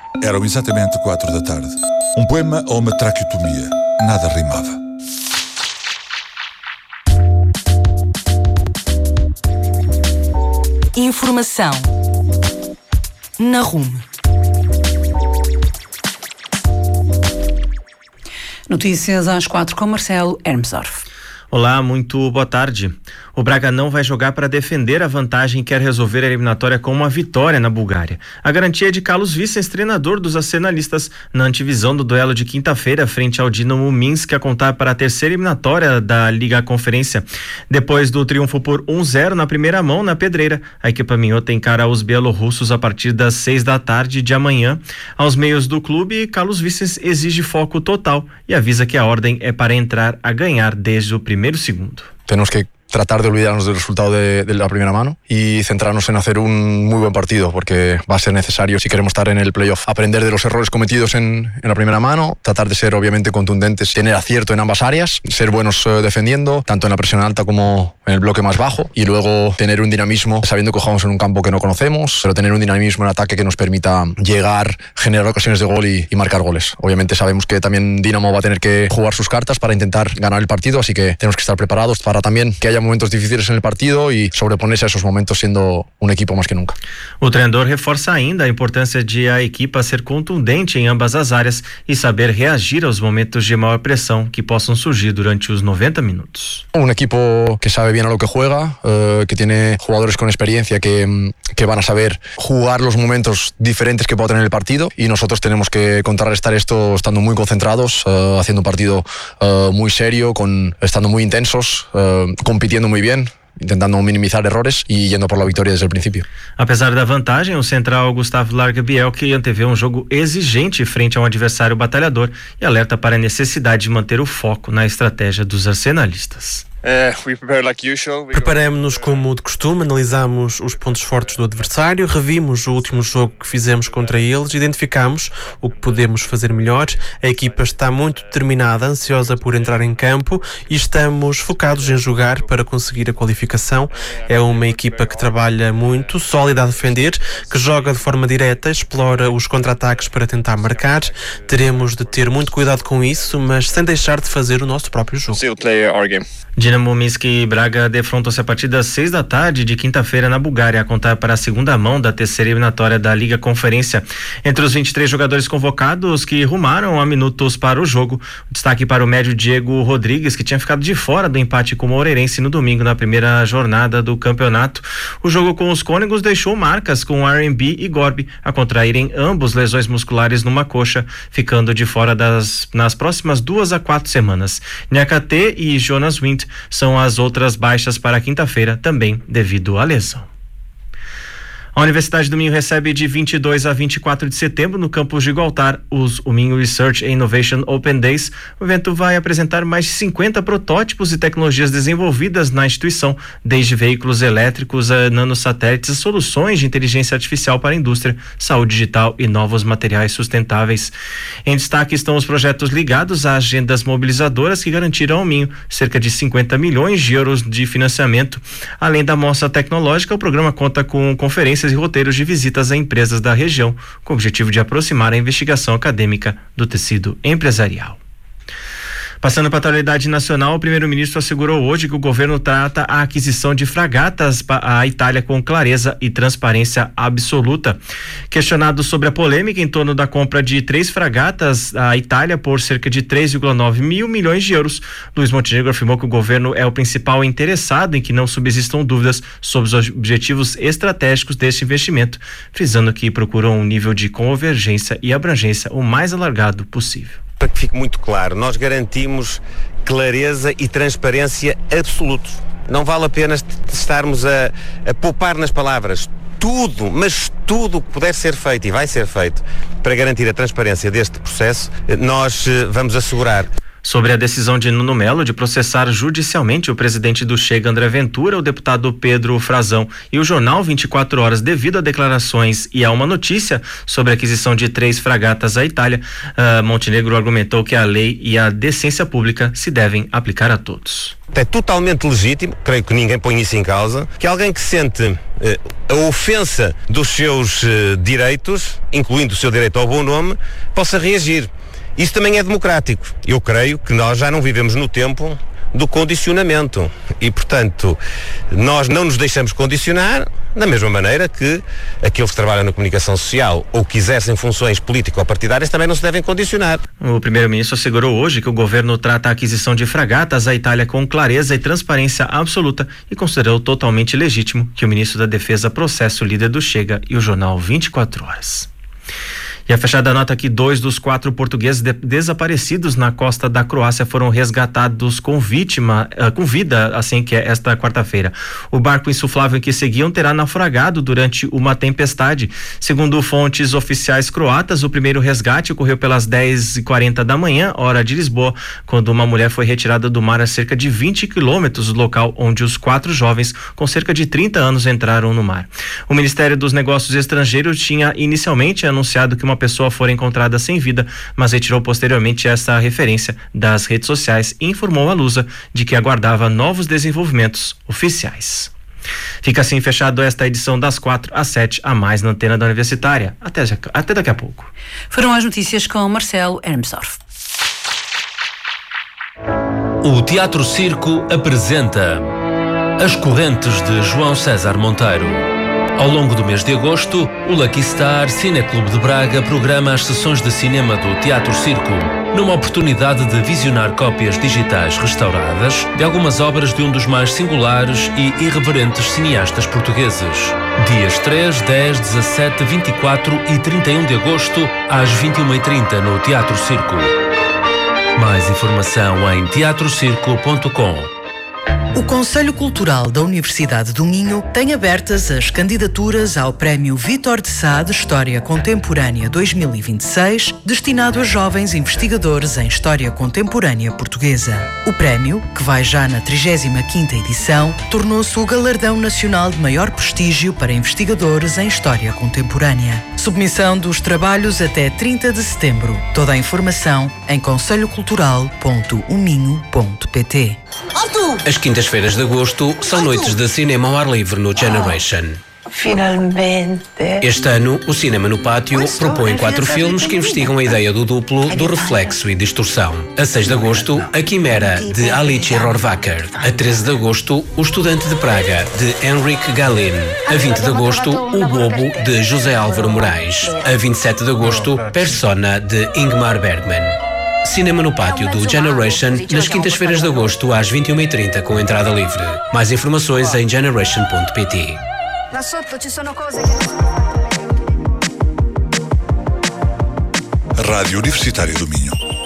Eram exatamente 4 da tarde. Um poema ou uma traqueotomia. Nada rimava. Informação na RUM. Notícias às 4 com Marcelo Hermsdorf. Olá, muito boa tarde. O Braga não vai jogar para defender a vantagem e quer resolver a eliminatória com uma vitória na Bulgária. A garantia é de Carlos Vicens, treinador dos arsenalistas, na antevisão do duelo de quinta-feira frente ao Dinamo Minsk, a contar para a terceira eliminatória da Liga Conferência. Depois do triunfo por 1-0 na primeira mão na Pedreira, a equipa minhota encara os bielorrussos a partir das 6 da tarde de amanhã. Aos meios do clube, Carlos Vicens exige foco total e avisa que a ordem é para entrar a ganhar desde o primeiro segundo. Temos que tratar de olvidarnos del resultado de la primera mano y centrarnos en hacer un muy buen partido, porque va a ser necesario si queremos estar en el playoff. Aprender de los errores cometidos en la primera mano, tratar de ser obviamente contundentes, tener acierto en ambas áreas, ser buenos defendiendo, tanto en la presión alta como en el bloque más bajo, y luego tener un dinamismo, sabiendo que jugamos en un campo que no conocemos, pero tener un dinamismo en ataque que nos permita llegar, generar ocasiones de gol y marcar goles. Obviamente sabemos que también Dinamo va a tener que jugar sus cartas para intentar ganar el partido, así que tenemos que estar preparados para también que haya momentos difíciles en el partido y sobreponerse a esos momentos siendo um equipo mais que nunca. O treinador reforça ainda a importância de a equipa ser contundente em ambas as áreas e saber reagir aos momentos de maior pressão que possam surgir durante os 90 minutos. Un equipo que sabe bien a lo que juega, que tiene jugadores con experiencia que van a saber jugar los momentos diferentes que pueda tener el partido, y nosotros tenemos que contrarrestar esto estando muy concentrados, haciendo un partido muy serio, estando muy intensos, compitiendo muy bien, intentando minimizar errores e yendo por la vitória desde o princípio. Apesar da vantagem, o central Gustavo Larga-Bielke antevê um jogo exigente frente a um adversário batalhador e alerta para a necessidade de manter o foco na estratégia dos arsenalistas. Preparamos-nos como de costume, analisamos os pontos fortes do adversário, revimos o último jogo que fizemos contra eles, identificamos o que podemos fazer melhor. A equipa está muito determinada, ansiosa por entrar em campo e estamos focados em jogar para conseguir a qualificação. É uma equipa que trabalha muito, sólida a defender, que joga de forma direta, explora os contra-ataques para tentar marcar. Teremos de ter muito cuidado com isso, mas sem deixar de fazer o nosso próprio jogo. Dinamo Minsk e Braga defrontam-se a partir das 6 da tarde de quinta-feira na Bulgária, a contar para a segunda mão da terceira eliminatória da Liga Conferência. Entre os 23 jogadores convocados que rumaram a minutos para o jogo, destaque para o médio Diego Rodrigues, que tinha ficado de fora do empate com o Moreirense no domingo na primeira jornada do campeonato. O jogo com os cônegos deixou marcas com R&B e Gorbi a contraírem ambos lesões musculares numa coxa, ficando de fora nas próximas 2 a 4 semanas. Niakate e Jonas Wind são as outras baixas para quinta-feira, também devido à lesão. A Universidade do Minho recebe de 22 a 24 de setembro no campus de Igualtar o Minho Research and Innovation Open Days. O evento vai apresentar mais de 50 protótipos e tecnologias desenvolvidas na instituição, desde veículos elétricos a nanosatélites, soluções de inteligência artificial para a indústria, saúde digital e novos materiais sustentáveis. Em destaque estão os projetos ligados a agendas mobilizadoras que garantiram ao Minho cerca de 50 milhões de euros de financiamento. Além da mostra tecnológica, o programa conta com conferências e roteiros de visitas a empresas da região, com o objetivo de aproximar a investigação acadêmica do tecido empresarial. Passando para a atualidade nacional, o primeiro-ministro assegurou hoje que o governo trata a aquisição de fragatas à Itália com clareza e transparência absoluta. Questionado sobre a polêmica em torno da compra de 3 fragatas à Itália por cerca de 3,9 mil milhões de euros, Luiz Montenegro afirmou que o governo é o principal interessado em que não subsistam dúvidas sobre os objetivos estratégicos deste investimento, frisando que procuram um nível de convergência e abrangência o mais alargado possível. Para que fique muito claro, nós garantimos clareza e transparência absolutos. Não vale a pena estarmos a poupar nas palavras. Tudo, mas tudo o que puder ser feito e vai ser feito para garantir a transparência deste processo, nós vamos assegurar. Sobre a decisão de Nuno Melo de processar judicialmente o presidente do Chega, André Ventura, o deputado Pedro Frazão e o jornal 24 Horas devido a declarações e a uma notícia sobre a aquisição de 3 fragatas à Itália, Montenegro argumentou que a lei e a decência pública se devem aplicar a todos. É totalmente legítimo, creio que ninguém põe isso em causa, que alguém que sente a ofensa dos seus direitos, incluindo o seu direito ao bom nome, possa reagir. Isso também é democrático. Eu creio que nós já não vivemos no tempo do condicionamento e, portanto, nós não nos deixamos condicionar da mesma maneira que aqueles que trabalham na comunicação social ou que exercem funções político-partidárias também não se devem condicionar. O primeiro-ministro assegurou hoje que o governo trata a aquisição de fragatas à Itália com clareza e transparência absoluta e considerou totalmente legítimo que o ministro da Defesa processe o líder do Chega e o jornal 24 Horas. E a fechada nota que 2 dos 4 portugueses desaparecidos na costa da Croácia foram resgatados com vida, assim que é esta quarta-feira. O barco insuflável em que seguiam terá naufragado durante uma tempestade. Segundo fontes oficiais croatas, o primeiro resgate ocorreu pelas 10h40 da manhã, hora de Lisboa, quando uma mulher foi retirada do mar a cerca de 20 quilômetros do local onde os 4 jovens com cerca de 30 anos entraram no mar. O Ministério dos Negócios Estrangeiros tinha inicialmente anunciado que uma pessoa fora encontrada sem vida, mas retirou posteriormente essa referência das redes sociais e informou a Lusa de que aguardava novos desenvolvimentos oficiais. Fica assim fechado esta edição das 4 às 7 a mais na antena da Universitária. Até daqui a pouco. Foram as notícias com Marcelo Hermsdorf. O Teatro Circo apresenta As Correntes de João César Monteiro. Ao longo do mês de agosto, o Lucky Star Cineclube de Braga programa as sessões de cinema do Teatro Circo, numa oportunidade de visionar cópias digitais restauradas de algumas obras de um dos mais singulares e irreverentes cineastas portugueses. Dias 3, 10, 17, 24 e 31 de agosto, às 21h30 no Teatro Circo. Mais informação em teatrocirco.com. O Conselho Cultural da Universidade do Minho tem abertas as candidaturas ao Prémio Vítor de Sá de História Contemporânea 2026, destinado a jovens investigadores em História Contemporânea Portuguesa. O prémio, que vai já na 35ª edição, tornou-se o galardão nacional de maior prestígio para investigadores em História Contemporânea. Submissão dos trabalhos até 30 de setembro. Toda a informação em conselhocultural.uminho.pt. As quintas-feiras de agosto são noites de cinema ao ar livre no Generation. Finalmente. Este ano, o Cinema no Pátio propõe 4 filmes que investigam a ideia do duplo, do reflexo e distorção. A 6 de agosto, A Quimera, de Alice Rohrwacher. A 13 de agosto, O Estudante de Praga, de Henrik Gahlin. A 20 de agosto, O Bobo, de José Álvaro Moraes. A 27 de agosto, Persona, de Ingmar Bergman. Cinema no Pátio do Generation, nas quintas-feiras de agosto às 21h30 com entrada livre. Mais informações em generation.pt. Rádio Universitária do Minho.